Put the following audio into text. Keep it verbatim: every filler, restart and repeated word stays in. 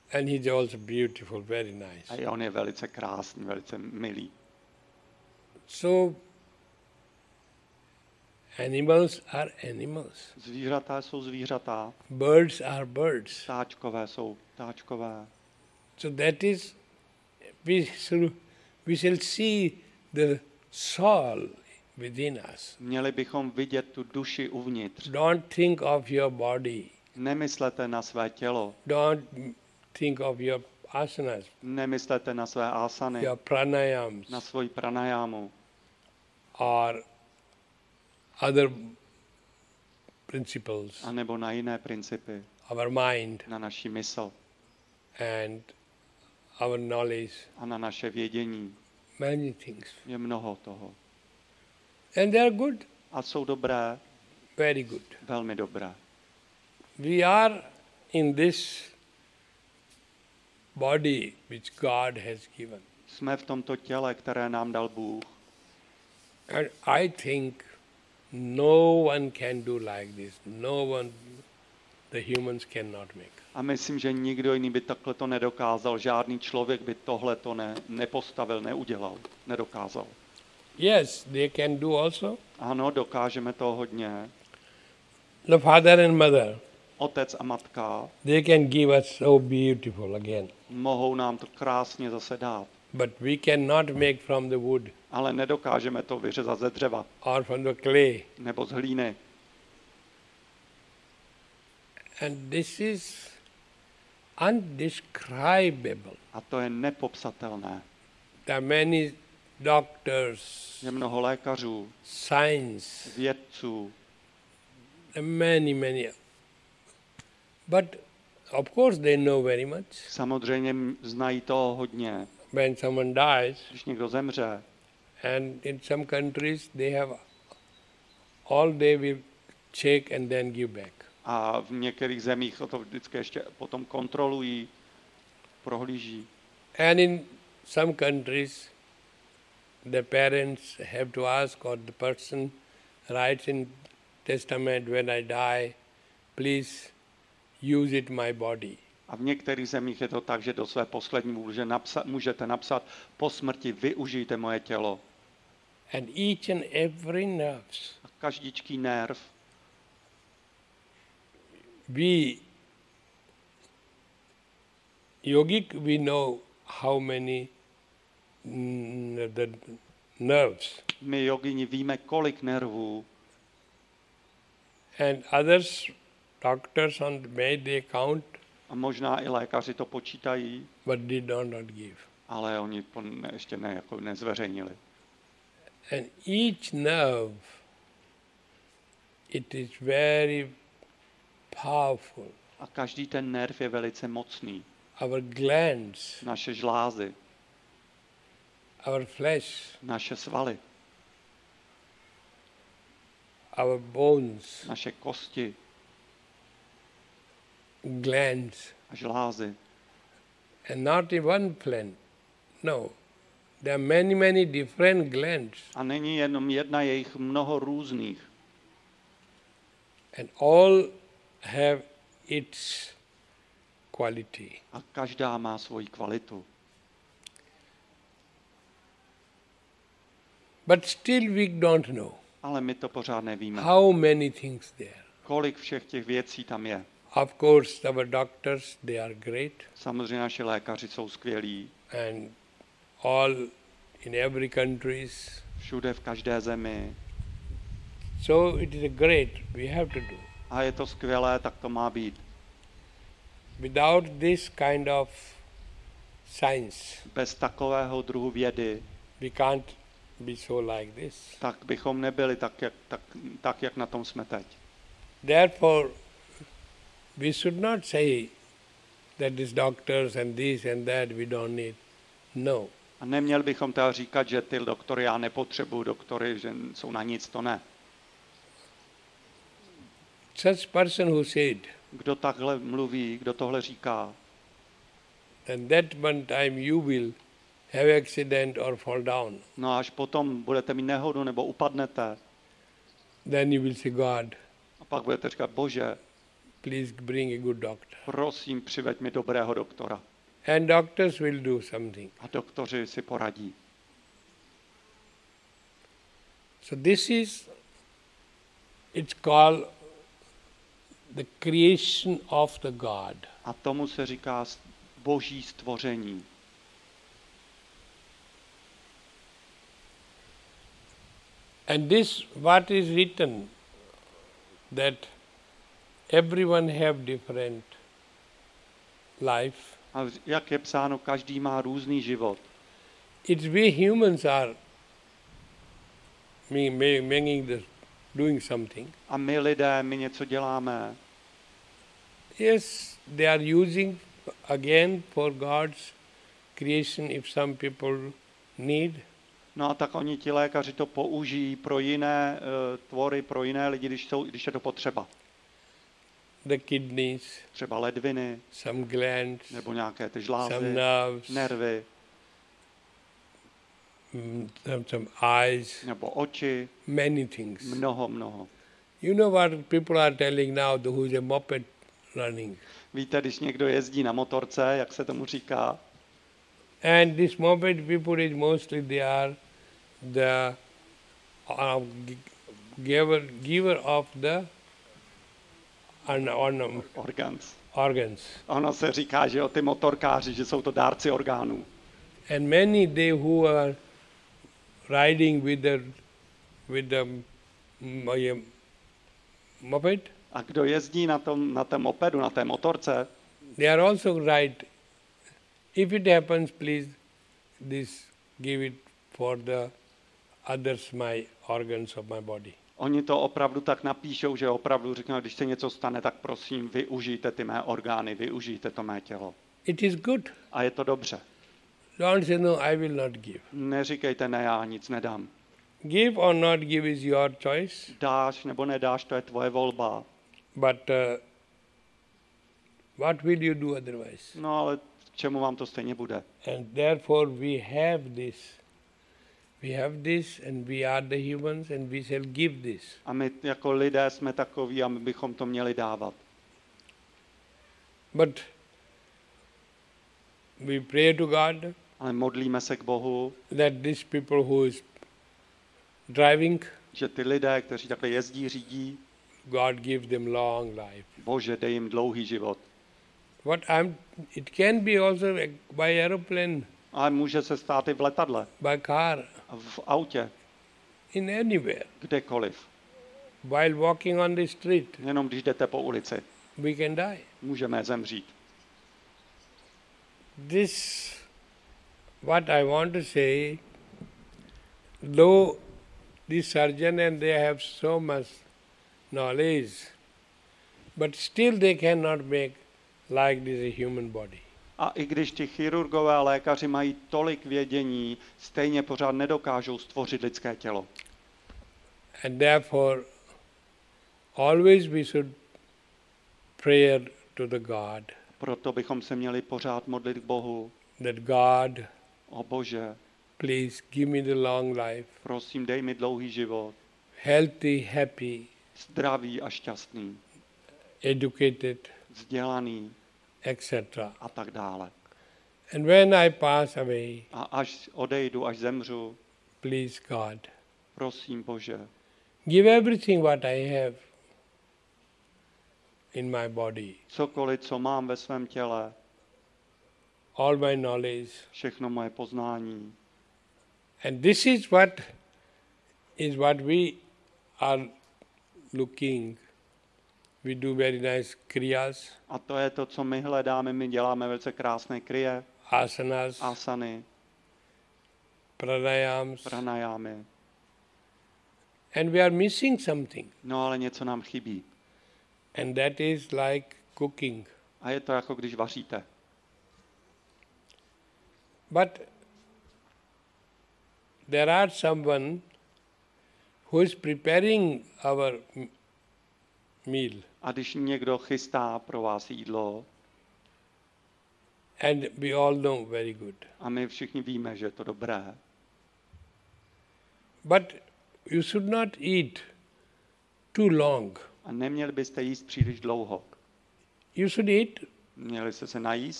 And he's also beautiful, very nice. A i on je velice krásný, velice milý. So, animals are animals. Zvířata jsou zvířata, Birds are birds. ptáčkové jsou ptáčkové. So that is, we shall, we shall see the soul within us. Měli bychom vidět tu duši uvnitř. Don't think of your body. Nemyslete na své tělo, Don't think of your asanas, nemyslete na své asany, your pranayams, na svoji pranajámu or other principles, anebo na jiné principy, our mind na naši mysl and our knowledge, a na naše vědění. many things. Je mnoho toho. And they are good, A jsou dobré, very good. velmi dobré. We are in this body which God has given. Jsme v tomto těle, které nám dal Bůh. And I think no one can do like this. No one, the humans cannot make. A myslím, že nikdo jiný by takhle to nedokázal. Žádný člověk by tohle to ne, nepostavil, neudělal, nedokázal. Yes, they can do also. Ano, dokážeme to hodně. The father and mother, Otec a matka they can give us so beautiful again. mohou nám to krásně zase dát. But we cannot make from the wood Ale nedokážeme to vyřezat ze dřeva or from the clay. nebo z hlíny. And this is undescribable. A to je nepopsatelné. There are many doctors, Je mnoho lékařů, science, vědců, many, many. But of course they know very much. samozřejmě znají toho hodně. When someone dies, Když někdo zemře, and in some countries they have all they will check and then give back. a v některých zemích to vždycky ještě potom kontrolují, prohlíží. And in some countries the parents have to ask, or the person writes in testament, when I die, please use it my body. A v některých zemích je to tak, že do své poslední může napsa- můžete napsat, po smrti využijte moje tělo. And each and every nerves, A každičký nerv, we yogic we know how many mm, the nerves, my jogini víme, kolik nervů, and others doctors on the may they count, a možná i lékaři to počítají, but they do not give. ale oni to ne, ještě ne, jako nezveřejnili. And each nerve, it is very powerful. A každý ten nerv je velice mocný. Our glands, Naše žlázy, our flesh, naše svaly, our bones, naše kosti glands, a žlázy. and not in one plant. No, there are many, many different glands, A není jenom jedna, je jich mnoho různých. and all have its quality. A každá má svoji kvalitu. But still we don't know Ale my to pořád nevíme. how many things there. Kolik všech těch věcí tam je. Of course, our doctors, they are great, Samozřejmě naši lékaři jsou skvělí. and all in every countries. Všude, v každé zemi. So it is a great, we have to do. A je to skvělé, tak to má být. Without this kind of science, Bez takového druhu vědy, we can't be so like this. tak bychom nebyli tak, jak, tak, tak, jak na tom jsme teď. Therefore, we should not say that these doctors and this and that we don't need. No. A neměli bychom teda říkat, že ty doktory já nepotřebuju, doktory, že jsou na nic, to ne. Such person who said, Kdo takhle mluví, kdo tohle říká, then that one time you will have accident or fall down. no až potom budete mít nehodu nebo upadnete, Then you will say, God, a pak budete říkat, Bože, please bring a good doctor. Prosím, přiveď mi dobrého doktora. And doctors will do something. A doktoři si poradí. So this is, it's called the creation of the God. A tomu se říká boží stvoření. And this, what is written, that everyone have different life. A jak je psáno, každý má různý život. It's we humans are making the, doing something. A my lidé, my něco děláme. Yes, they are using again for God's creation if some people need. No a tak oni ti lékaři to použijí pro jiné uh, tvory, pro jiné lidi, když, jsou, když je to potřeba. The kidneys, třeba ledviny, some glands, nebo nějaké ty some žlázy, nerves, nervy, mm, some, some eyes, nebo oči, many things. mnoho, mnoho. You know what people are telling now, the, who is a moped running. Víte, když někdo jezdí na motorce, jak se tomu říká, and this moped people is mostly they are the uh, giver, giver of the un, un, organs. organs. Ono se říká, že o ty motorkáři, že jsou to dárci orgánů. And many they who are riding with the with the mm, moped, A kdo jezdí na tom na tom mopedu, na té motorce, they are also right. If it happens, please this give it for the others my organs of my body. oni to opravdu tak napíšou, že opravdu řeknou, když se něco stane, tak prosím, využijte ty mé orgány, využijte to mé tělo. It is good. A je to dobře. Don't say no, I will not give. Neříkejte ne, já nic nedám. Give or not give is your choice, Dáš nebo nedáš, to je tvoje volba. but uh, what will you do otherwise? No ale k čemu vám to stejně bude? And therefore we have this. We have this and we are the humans and we shall give this. A my jako lidé jsme takoví a my bychom to měli dávat. But we pray to God Ale modlíme se k Bohu, that these people who is driving, že ty lidé, kteří takhle jezdí, řídí, God give them long life. Bože, dej jim dlouhý život. What I'm, it can be also by aeroplane, Ale může se stát i v letadle, by car, v autě, in anywhere. kdekoliv. While walking on the street, Jenom když jdete po ulici, we can die. můžeme zemřít. This, what I want to say, though the surgeon and they have so much knowledge, but still they cannot make like this a human body. A i když ti chirurgové a lékaři mají tolik vědění, stejně pořád nedokážou stvořit lidské tělo. And therefore, always we should pray to the God, Proto bychom se měli pořád modlit k Bohu. that God, O Bože, please give me the long life, prosím, dej mi dlouhý život, healthy, happy, zdravý a šťastný, educated, vzdělaný et cetera. a tak dále. And when I pass away, A až odejdu, až zemřu, please God, prosím Bože, give everything what I have in my body, cokoliv, co mám ve svém těle, all my knowledge. všechno moje poznání. And this is what is what we are looking. We do very nice kriyas, A to je to, co my hledáme. My děláme velice krásné kryje, asanas, asany, pranayams, pranajámy. and we are missing something. No ale něco nám chybí. And that is like cooking. A je to jako když vaříte. But there are someone who is preparing our m- meal, A když někdo chystá pro vás jídlo, and we all know very good. a my všichni víme, že je to dobré, But you should not eat too long. a neměli byste jíst příliš dlouho. You should eat. Měli jste se najíst.